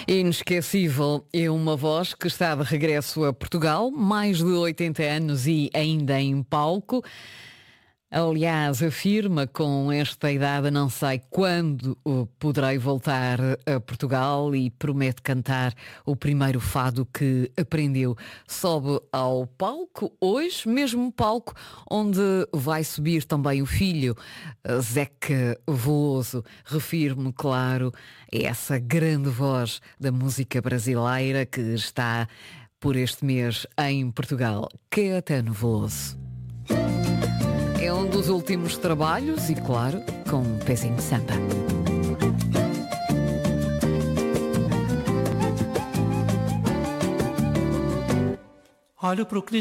Inesquecível é uma voz que está de regresso a Portugal, mais de 80 anos e ainda em palco. Aliás, afirma com esta idade, não sei quando poderei voltar a Portugal e promete cantar o primeiro fado que aprendeu. Sobe ao palco, hoje, mesmo palco, onde vai subir também o filho, Zeca Veloso. Refiro-me, claro, a essa grande voz da música brasileira que está por este mês em Portugal, Caetano Veloso. É um dos últimos trabalhos e, claro, com um pezinho de samba. Olho pro que